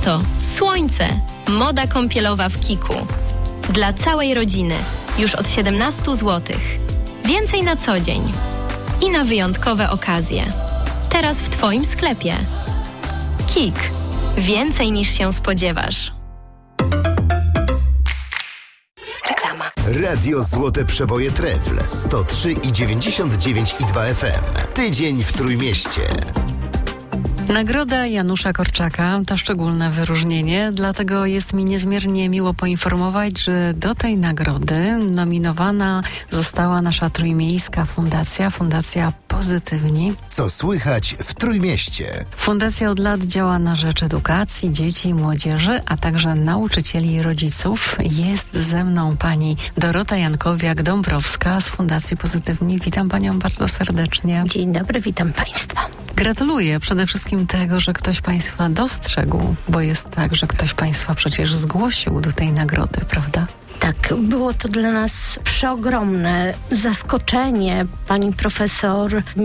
Oto Słońce. Moda kąpielowa w Kiku. Dla całej rodziny. Już od 17 zł. Więcej na co dzień. I na wyjątkowe okazje. Teraz w Twoim sklepie. Kik. Więcej niż się spodziewasz. Reklama. Radio Złote Przeboje Trefl 103,99,2 FM. Tydzień w Trójmieście. Nagroda Janusza Korczaka to szczególne wyróżnienie, dlatego jest mi niezmiernie miło poinformować, że do tej nagrody nominowana została nasza trójmiejska Fundacja Pozytywni. Co słychać w Trójmieście? Fundacja od lat działa na rzecz edukacji dzieci i młodzieży, a także nauczycieli i rodziców. Jest ze mną pani Dorota Jankowiak-Dąbrowska z Fundacji Pozytywni. Witam panią bardzo serdecznie. Dzień dobry, witam państwa. Gratuluję przede wszystkim tego, że ktoś państwa dostrzegł, bo jest tak, że ktoś państwa przecież zgłosił do tej nagrody, prawda? Tak, było to dla nas przeogromne zaskoczenie. Pani profesor